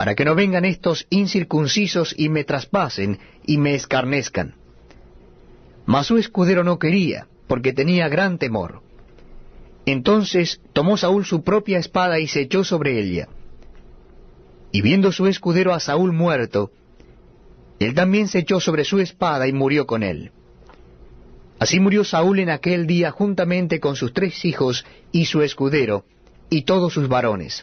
para que no vengan estos incircuncisos y me traspasen y me escarnezcan. Mas su escudero no quería, porque tenía gran temor. Entonces tomó Saúl su propia espada y se echó sobre ella. Y viendo su escudero a Saúl muerto, él también se echó sobre su espada y murió con él. Así murió Saúl en aquel día juntamente con sus 3 hijos y su escudero, y todos sus varones.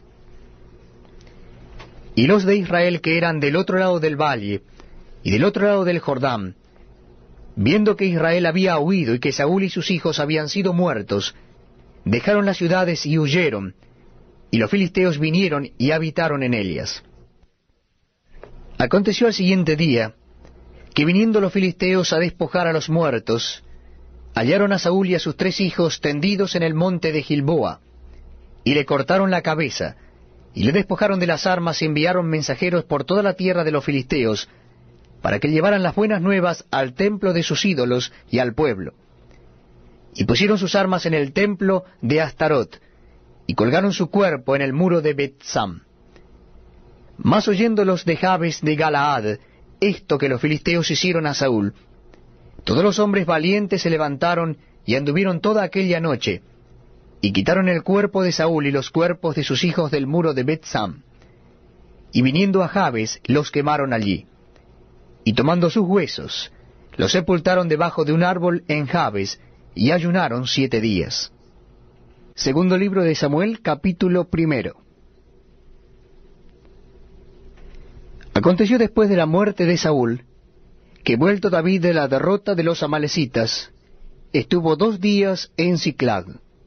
Y los de Israel que eran del otro lado del valle, y del otro lado del Jordán, viendo que Israel había huido y que Saúl y sus hijos habían sido muertos, dejaron las ciudades y huyeron, y los filisteos vinieron y habitaron en ellas. Aconteció al siguiente día, que viniendo los filisteos a despojar a los muertos, hallaron a Saúl y a sus 3 hijos tendidos en el monte de Gilboa, y le cortaron la cabeza, y le despojaron de las armas y enviaron mensajeros por toda la tierra de los filisteos, para que llevaran las buenas nuevas al templo de sus ídolos y al pueblo. Y pusieron sus armas en el templo de Astarot, y colgaron su cuerpo en el muro de Bet-Sam. Mas oyéndolos de Jabes de Galaad, esto que los filisteos hicieron a Saúl, todos los hombres valientes se levantaron y anduvieron toda aquella noche, y quitaron el cuerpo de Saúl y los cuerpos de sus hijos del muro de Bet-Sam, y viniendo a Jabes los quemaron allí. Y tomando sus huesos, los sepultaron debajo de un árbol en Jabes, y ayunaron 7 días. Segundo libro de Samuel, capítulo 1. Aconteció después de la muerte de Saúl, que vuelto David de la derrota de los amalecitas, estuvo 2 días en Siclag.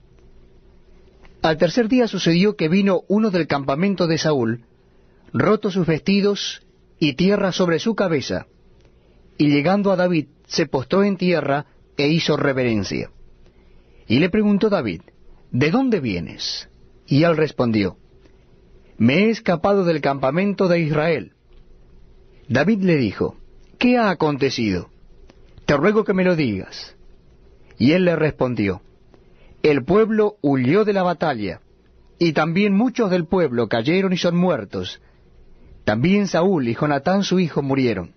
Al tercer día sucedió que vino uno del campamento de Saúl, roto sus vestidos y tierra sobre su cabeza, y llegando a David se postró en tierra e hizo reverencia. Y le preguntó David, ¿de dónde vienes? Y él respondió, me he escapado del campamento de Israel. David le dijo, ¿qué ha acontecido? Te ruego que me lo digas. Y él le respondió, el pueblo huyó de la batalla, y también muchos del pueblo cayeron y son muertos. También Saúl y Jonatán su hijo murieron.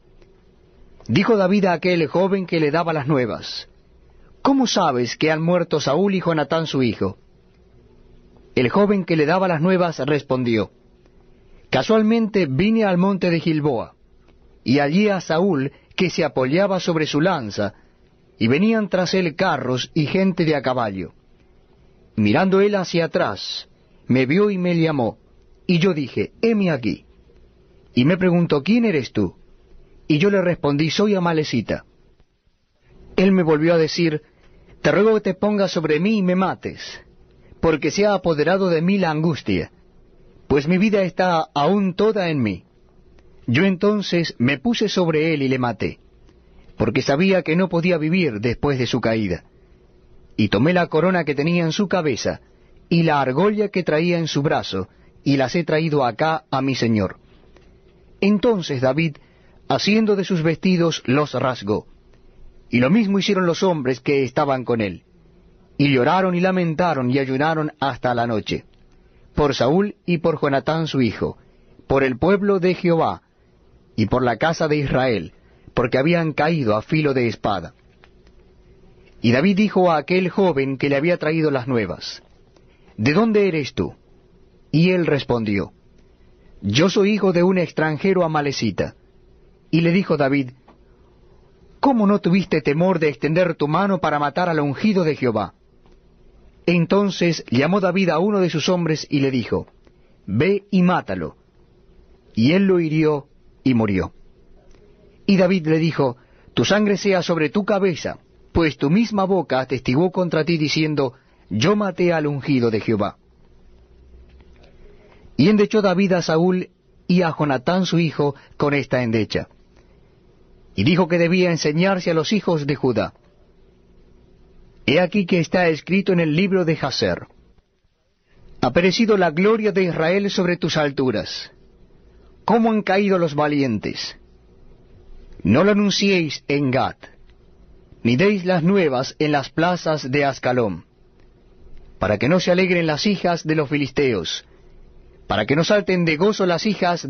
Dijo David a aquel joven que le daba las nuevas, ¿cómo sabes que han muerto Saúl y Jonatán su hijo? El joven que le daba las nuevas respondió, casualmente vine al monte de Gilboa, y hallé a Saúl que se apoyaba sobre su lanza, y venían tras él carros y gente de a caballo. Mirando él hacia atrás, me vio y me llamó, y yo dije, heme aquí. Y me preguntó, ¿quién eres tú? Y yo le respondí, soy amalecita. Él me volvió a decir, te ruego que te pongas sobre mí y me mates, porque se ha apoderado de mí la angustia, pues mi vida está aún toda en mí. Yo entonces me puse sobre él y le maté, porque sabía que no podía vivir después de su caída. Y tomé la corona que tenía en su cabeza, y la argolla que traía en su brazo, y las he traído acá a mi señor. Entonces David, haciendo de sus vestidos, los rasgó. Y lo mismo hicieron los hombres que estaban con él. Y lloraron y lamentaron y ayunaron hasta la noche, por Saúl y por Jonatán su hijo, por el pueblo de Jehová, y por la casa de Israel, porque habían caído a filo de espada. Y David dijo a aquel joven que le había traído las nuevas, ¿de dónde eres tú? Y él respondió, yo soy hijo de un extranjero amalecita. Y le dijo David, ¿cómo no tuviste temor de extender tu mano para matar al ungido de Jehová? Entonces llamó David a uno de sus hombres y le dijo, ve y mátalo. Y él lo hirió y murió. Y David le dijo, tu sangre sea sobre tu cabeza, pues tu misma boca atestiguó contra ti diciendo, yo maté al ungido de Jehová. Y endechó David a Saúl y a Jonatán su hijo con esta endecha. Y dijo que debía enseñarse a los hijos de Judá. He aquí que está escrito en el libro de Jaser. Ha perecido la gloria de Israel sobre tus alturas. ¿Cómo han caído los valientes? No lo anunciéis en Gat, ni deis las nuevas en las plazas de Ascalón, para que no se alegren las hijas de los filisteos, para que no salten de gozo las hijas